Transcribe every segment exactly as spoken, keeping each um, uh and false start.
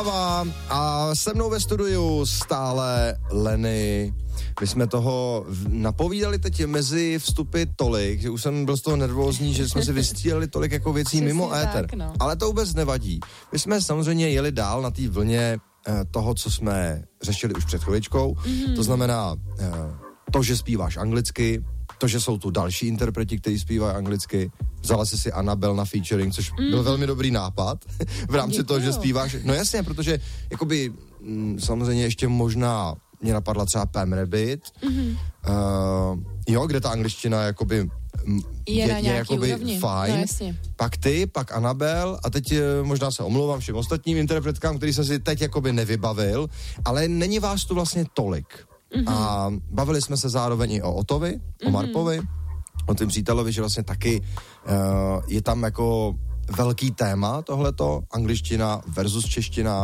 A se mnou ve studiu stále Lenny. My jsme toho napovídali teď mezi vstupy tolik, že už jsem byl z toho nervózní, že jsme si vystříleli tolik jako věcí Přesně mimo tak, éter. no. Ale to vůbec nevadí. My jsme samozřejmě jeli dál na té vlně eh, toho, co jsme řešili už před chviličkou. Mm. To znamená eh, to, že zpíváš anglicky, to, že jsou tu další interpreti, kteří zpívají anglicky. Vzala jsi si Annabelle na featuring, což mm. byl velmi dobrý nápad v rámci Děkuju. Toho, že zpíváš. No jasně, protože jakoby m, samozřejmě ještě možná mě napadla třeba Pam Rabbit, mm-hmm. uh, jo, kde ta angličtina jakoby m, je, je, je jakoby úrovni. Fajn. No, pak ty, pak Annabelle a teď uh, možná se omlouvám všem ostatním interpretkám, který jsem si teď jakoby nevybavil, ale není vás tu vlastně tolik. Mm-hmm. A bavili jsme se zároveň i o Otovi, mm-hmm. o Marpovi, o tím přítelovi, že vlastně taky uh, je tam jako velký téma tohleto, angličtina versus čeština.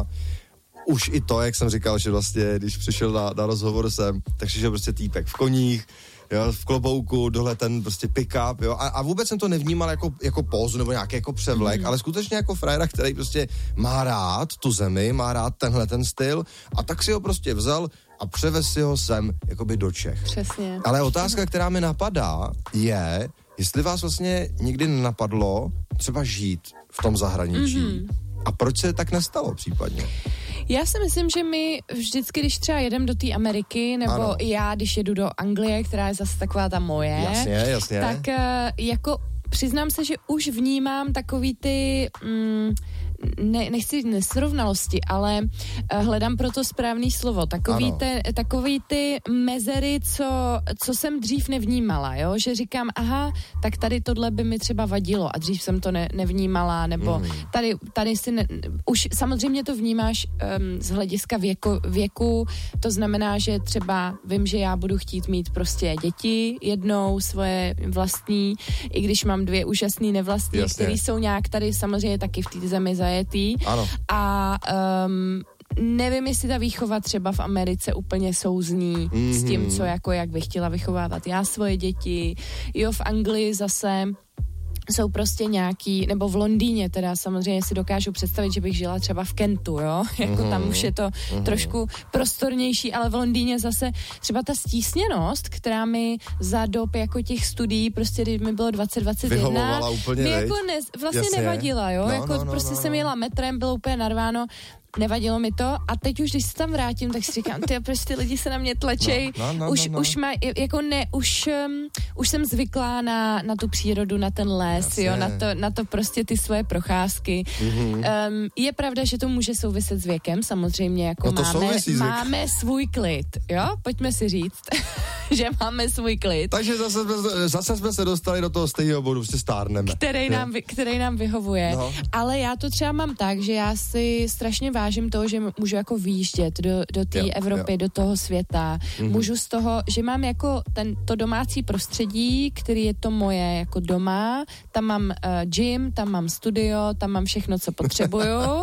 Už i to, jak jsem říkal, že vlastně, když přišel na, na rozhovor sem, tak přišel prostě týpek v koních, jo, v klobouku, dohle ten prostě pick-up, jo, a, a vůbec jsem to nevnímal jako, jako pózu nebo nějaký jako převlek, mm. ale skutečně jako frajera, který prostě má rád tu zemi, má rád tenhle ten styl a tak si ho prostě vzal a převez si ho sem jakoby do Čech. Přesně. Ale otázka, která mi napadá, je, jestli vás vlastně nikdy nenapadlo třeba žít v tom zahraničí. Mm-hmm. A proč se tak nestalo případně? Já si myslím, že my vždycky, když třeba jedem do té Ameriky, nebo ano. já, když jedu do Anglie, která je zase taková ta moje, jasně, jasně. tak jako přiznám se, že už vnímám takový ty... Mm, ne, nechci nesrovnalosti, ale uh, hledám pro to správný slovo. Takový, te, takový ty mezery, co, co jsem dřív nevnímala, jo? Že říkám, aha, tak tady tohle by mi třeba vadilo a dřív jsem to ne, nevnímala, nebo mm. tady, tady si ne, už samozřejmě to vnímáš um, z hlediska věku, věku, to znamená, že třeba vím, že já budu chtít mít prostě děti jednou, svoje vlastní, i když mám dvě úžasný nevlastní, které jsou nějak tady samozřejmě taky v té zemi zajetý. Ano. A um, nevím, jestli ta výchova třeba v Americe úplně souzní mm-hmm. s tím, co jako jak bych chtěla vychovávat já svoje děti. Jo, v Anglii zase jsou prostě nějaký, nebo v Londýně teda samozřejmě si dokážu představit, že bych žila třeba v Kentu, jo, jako mm-hmm. tam už je to mm-hmm. trošku prostornější, ale v Londýně zase třeba ta stísněnost, která mi za dob jako těch studií, prostě když mi bylo dvacet dvacet jedna, mi jako ne, vlastně Jasně. nevadila, jo, no, jako no, no, prostě no, no. jsem jela metrem, bylo úplně narváno, nevadilo mi to a teď už, když se tam vrátím, tak si říkám, ty, proč ty lidi se na mě tlačej, no, no, no, už, no, no. už má, jako ne, už, um, už jsem zvyklá na, na tu přírodu, na ten les, Jasně. jo, na to, na to prostě ty svoje procházky. Mm-hmm. Um, je pravda, že to může souviset s věkem, samozřejmě, jako no máme, máme svůj klid, jo, pojďme si říct, že máme svůj klid. Takže zase, zase jsme se dostali do toho stejného bodu, prostě stárneme. Který nám, který nám vyhovuje. No. Ale já to třeba mám tak, že já si strašně vážím toho, že můžu jako výjíždět do, do té Evropy, jo. do toho světa. Mm-hmm. Můžu z toho, že mám jako ten, to domácí prostředí, který je to moje jako doma. Tam mám uh, gym, tam mám studio, tam mám všechno, co potřebuju.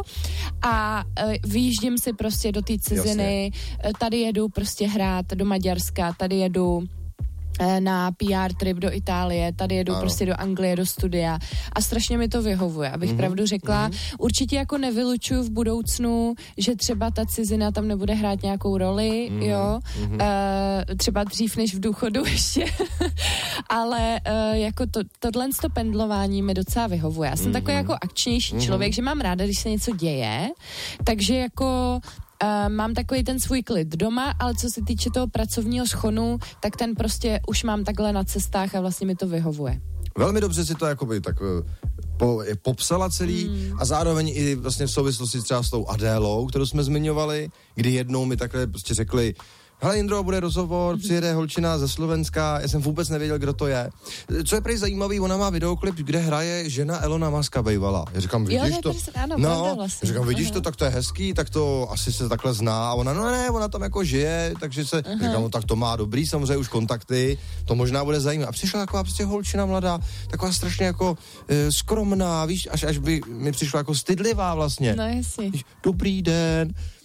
A uh, vyjíždím si prostě do té ciziny. Jasně. Tady jedu prostě hrát do Maďarska, tady jedu na P R trip do Itálie, tady jedu ano. prostě do Anglie, do studia a strašně mi to vyhovuje, abych mm-hmm. pravdu řekla. Mm-hmm. Určitě jako nevylučuju v budoucnu, že třeba ta cizina tam nebude hrát nějakou roli, mm-hmm. jo, mm-hmm. Uh, třeba dřív než v důchodu ještě, ale uh, jako to, tohle to pendlování mi docela vyhovuje. Já jsem mm-hmm. takový jako akčnější mm-hmm. člověk, že mám ráda, když se něco děje, takže jako Uh, mám takový ten svůj klid doma, ale co se týče toho pracovního schonu, tak ten prostě už mám takhle na cestách a vlastně mi to vyhovuje. Velmi dobře si to jakoby tak po, popsala celý mm. a zároveň i vlastně v souvislosti třeba s tou Adélou, kterou jsme zmiňovali, kdy jednou mi takhle prostě řekli, hele Jindro, bude rozhovor, přijede holčina ze Slovenska, já jsem vůbec nevěděl, kdo to je. Co je prej zajímavý, ona má videoklip, kde hraje žena Elona Muska bejvala. Já říkám, vidíš jo, to? Pers- ano, no, vlastně. říkám, vidíš Aha. to, tak to je hezký, tak to asi se takhle zná. A ona, no ne, ona tam jako žije, takže se, Aha. říkám, no, tak to má dobrý, samozřejmě už kontakty, to možná bude zajímavé. A přišla taková prostě holčina mladá, taková strašně jako e, skromná, víš, až, až by mi přišla jako stydlivá vlastně. No jasně. Dobrý den.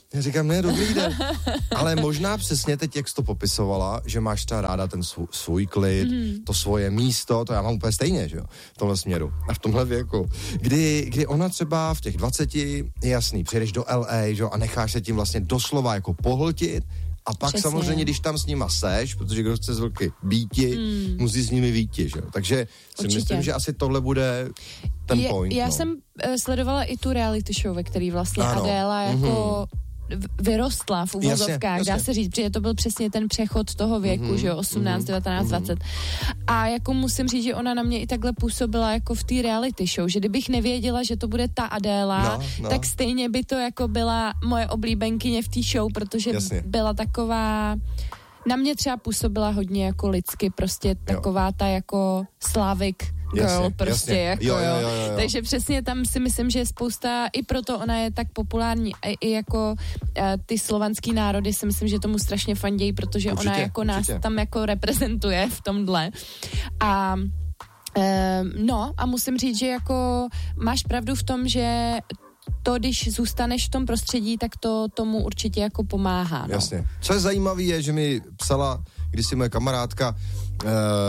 Já říkám, ne, dobrý den. Ale možná přesně teď, jak jsi to popisovala, že máš třeba ráda ten svůj, svůj klid, mm. to svoje místo, to já mám úplně stejně, že jo, v tomhle směru a v tomhle věku. Kdy, kdy ona třeba v těch dvaceti, je jasný, přijedeš do el ej, že jo, a necháš se tím vlastně doslova jako pohltit. A pak Přesně. samozřejmě, když tam s nima seš, protože kdo chce z vlky býti, mm. musí s nimi výti, že jo. Takže si Určitě. myslím, že asi tohle bude ten je, point. Já no. jsem uh, sledovala i tu reality show, ve který vlastně ano. Adéla jako mm-hmm. vyrostla v uvozovkách, dá se říct, protože to byl přesně ten přechod toho věku, mm-hmm. že jo, osmnáct, devatenáct, mm-hmm. dvacet. A jako musím říct, že ona na mě i takhle působila jako v té reality show, že kdybych nevěděla, že to bude ta Adéla, no, no. tak stejně by to jako byla moje oblíbenkyně v té show, protože Jasně. byla taková, na mě třeba působila hodně jako lidsky, prostě taková jo. ta jako Slavik girl, jasně, prostě jasně. jako jo, jo, jo, jo, jo. Takže přesně tam si myslím, že je spousta, i proto ona je tak populární, i, i jako uh, ty slovanský národy si myslím, že tomu strašně fandějí, protože určitě, ona jako určitě. nás tam jako reprezentuje v tomhle. A uh, no a musím říct, že jako máš pravdu v tom, že to, když zůstaneš v tom prostředí, tak to tomu určitě jako pomáhá. No. Jasně. Co je zajímavé, je, že mi psala kdysi moje kamarádka uh,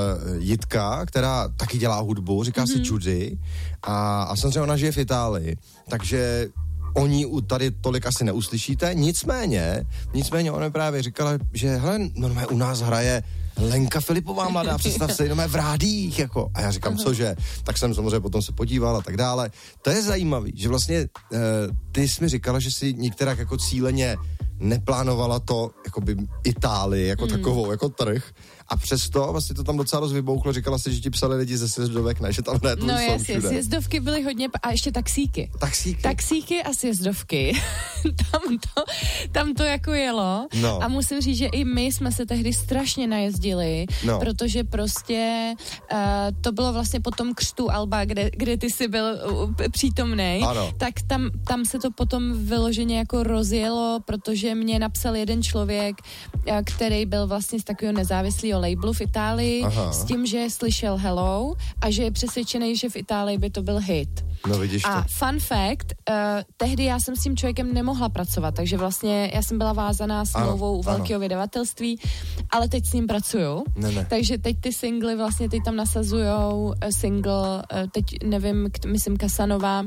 Jitka, která taky dělá hudbu, říká mm-hmm. se Judy a, a samozřejmě ona žije v Itálii, takže oni tady tolik asi neuslyšíte, nicméně, nicméně ona právě říkala, že hele, normálně u nás hraje Lenka Filipová mladá, představ se, jenom v rádích, jako. A já říkám, uh-huh. cože? Tak jsem samozřejmě potom se podíval a tak dále. To je zajímavý, že vlastně uh, ty jsi mi říkala, že si některá jako cíleně neplánovala to, jakoby Itálii, jako mm. takovou, jako trh. A přesto vlastně to tam docela dost vybouchlo. Říkala si, že ti psali lidi ze sjezdovek, ne? Že tam ne, to no jsou jasně, všude. Sjezdovky byly hodně, a ještě taxíky. Taxíky? Taxíky a sjezdovky. tam, to, tam to jako jelo. No. A musím říct, že i my jsme se tehdy strašně najezdili, no. protože prostě uh, to bylo vlastně po tom křtu Alba, kde, kde ty jsi byl uh, přítomnej. Ano. Tak tam, tam se to potom vyloženě jako rozjelo, protože mě napsal jeden člověk, uh, který byl vlastně z takového nezávislého labelu v Itálii, Aha. s tím, že slyšel Hello a že je přesvědčený, že v Itálii by to byl hit. No vidíš to. A fun fact, uh, tehdy já jsem s tím člověkem nemohla pracovat, takže vlastně já jsem byla vázaná smlouvou u velkého vydavatelství, ale teď s ním pracuju. Ne, ne. Takže teď ty singly vlastně teď tam nasazujou uh, single, uh, teď nevím, k, myslím Casanova,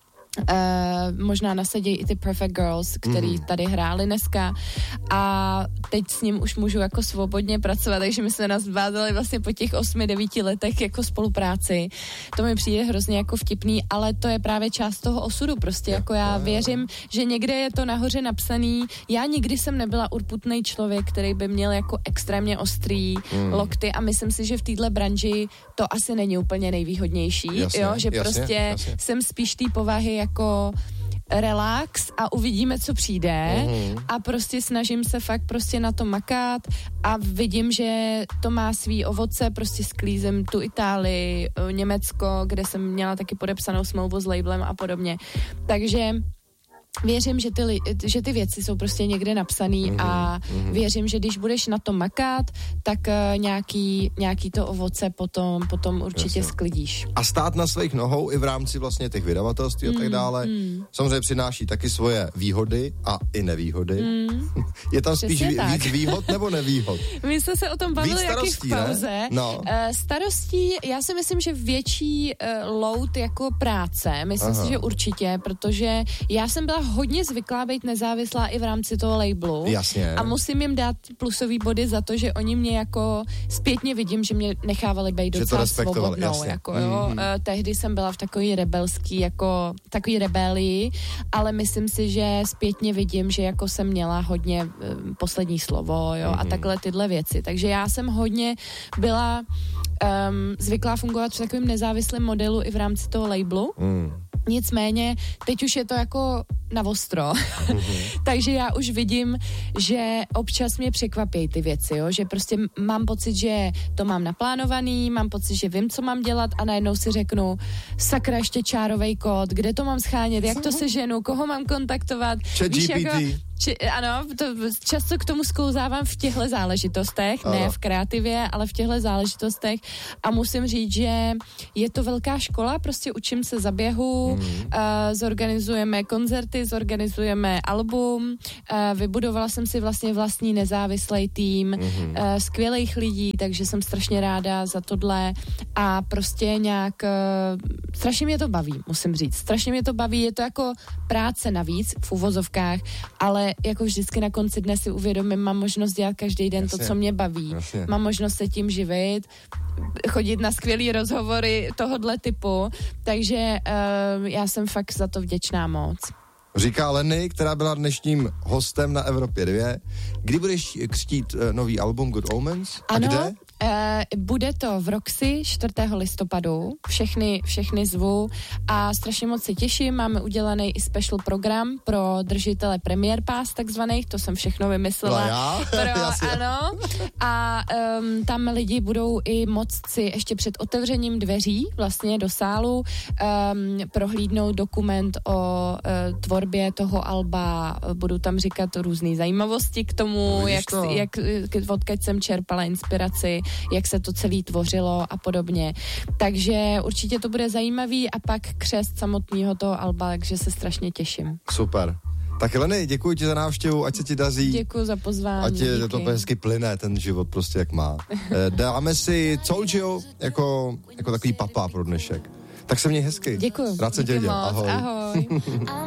Uh, možná nasadějí i ty Perfect Girls, který mm. tady hráli dneska a teď s ním už můžu jako svobodně pracovat, takže my jsme nás vázali vlastně po těch osmi, devíti letech jako spolupráci. To mi přijde hrozně jako vtipný, ale to je právě část toho osudu, prostě jako já věřím, že někde je to nahoře napsaný. Já nikdy jsem nebyla urputný člověk, který by měl jako extrémně ostrý mm. lokty a myslím si, že v téhle branži to asi není úplně nejvýhodnější, jasně, jo, že jasně, prostě jasně. jsem spíš té povahy jako relax a uvidíme, co přijde uhum. a prostě snažím se fakt prostě na to makat a vidím, že to má svý ovoce, prostě sklízem tu Itálii, Německo, kde jsem měla taky podepsanou smlouvu s labelem a podobně. Takže věřím, že ty, že ty věci jsou prostě někde napsaný mm-hmm, a mm-hmm. věřím, že když budeš na to makat, tak uh, nějaký, nějaký to ovoce potom, potom určitě Jasně. sklidíš. A stát na svých nohou i v rámci vlastně těch vydavatelství mm, a tak dále, mm. samozřejmě přináší taky svoje výhody a i nevýhody. Mm. Je tam spíš ví, víc výhod nebo nevýhod? My jsme se o tom bavili jaký v pauze. No. Uh, starostí, já si myslím, že větší uh, load jako práce, myslím Aha. si, že určitě, protože já jsem byla hodně zvyklá být nezávislá i v rámci toho labelu. Jasně. A musím jim dát plusový body za to, že oni mě jako zpětně vidím, že mě nechávali být docela svobodnou. Jasně. Jako, jo. Mm-hmm. Tehdy jsem byla v takový rebelský, jako takový rebelii, ale myslím si, že zpětně vidím, že jako jsem měla hodně um, poslední slovo, jo, mm-hmm. a takhle tyhle věci. Takže já jsem hodně byla um, zvyklá fungovat v takovém nezávislém modelu i v rámci toho labelu. Mm. Nicméně, teď už je to jako na ostro. Mm-hmm. Takže já už vidím, že občas mě překvapí ty věci, jo? Že prostě mám pocit, že to mám naplánovaný, mám pocit, že vím, co mám dělat a najednou si řeknu, sakra, ještě čárovej kód, kde to mám schánět, jak to seženu, koho mám kontaktovat. Chat G P T. Jako, Či, ano, to, často k tomu sklouzávám v těchto záležitostech, ano. Ne v kreativě, ale v těchto záležitostech a musím říct, že je to velká škola, prostě učím se za běhu, mm. uh, zorganizujeme koncerty, zorganizujeme album, uh, vybudovala jsem si vlastně vlastní nezávislý tým, mm. uh, skvělých lidí, takže jsem strašně ráda za tohle a prostě nějak uh, strašně mě to baví, musím říct. Strašně mě to baví, je to jako práce navíc v uvozovkách, ale jako vždycky na konci dne si uvědomím, mám možnost dělat každý den Jasně. to, co mě baví. Jasně. Mám možnost se tím živit, chodit na skvělý rozhovory tohodle typu, takže uh, já jsem fakt za to vděčná moc. Říká Lenny, která byla dnešním hostem na Evropě dva. Kdy budeš křtít uh, nový album Good Omens? A ano, kde? Uh, bude to v Roxy čtvrtého listopadu. Všechny, všechny zvu a strašně moc se těším. Máme udělaný i special program pro držitele Premier Pass takzvaných, to jsem všechno vymyslela. Já? Pro, ano. A um, tam lidi budou i moct si ještě před otevřením dveří vlastně do sálu um, prohlídnout dokument o uh, tvorbě toho alba. Budu tam říkat různé zajímavosti k tomu, no, jak, jak, odkud jsem čerpala inspiraci, jak se to celé tvořilo a podobně. Takže určitě to bude zajímavý a pak křest samotného toho alba, takže se strašně těším. Super. Tak Lenny, děkuji ti za návštěvu, ať se ti daří. Děkuji za pozvání. Ať je to hezky plyne, ten život prostě jak má. Dáme si Soulja jako, jako takový papa pro dnešek. Tak se měj hezky. Děkuji. Rád se tě viděl. Ahoj. Ahoj.